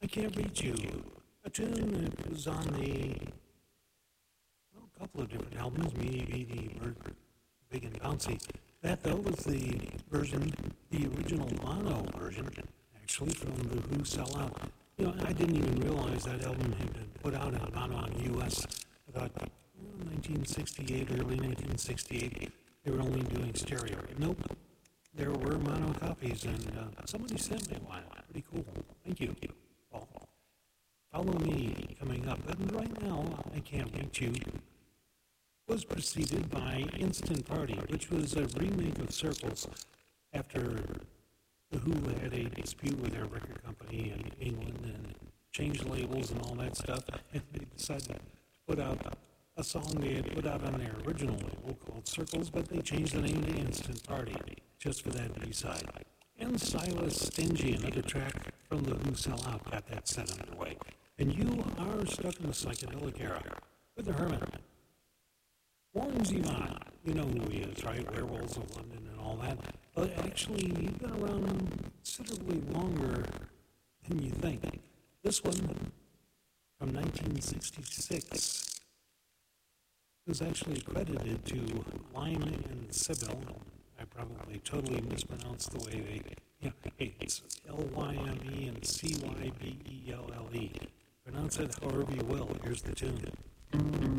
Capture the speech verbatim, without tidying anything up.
I Can't Reach You, a tune that was on a, well, a couple of different albums, maybe the Bird, Big and Bouncy. That, though, was the version, the original mono version, actually, from the Who Sell Out. You know, I didn't even realize that album had been put out in mono in the U S. I thought, well, nineteen sixty-eight, early nineteen sixty-eight, they were only doing stereo. Nope, there were mono copies, and uh, somebody sent me one. Pretty cool. Thank you, Paul. Follow Me coming up. And right now, I Can't Reach You was preceded by Instant Party, which was a remake of Circles after the Who had a dispute with their record company in England and changed labels and all that stuff, and they decided to put out a song they had put out on their original label called Circles, but they changed the name to Instant Party just for that B-side. And Silas Stingy, another track from the Who Sell Out, got that set underway. And you are stuck in the psychedelic era with the Hermit. Warren Zevon, you know who he is, right? Werewolves of London and all that. But actually, he's been around considerably longer than you think. This one, from nineteen sixty-six, was actually credited to Lyme and Sybil. I probably totally mispronounced the way they, you know, hey, it's L Y M E and C Y B E L L E. Pronounce it however you will. Here's the tune.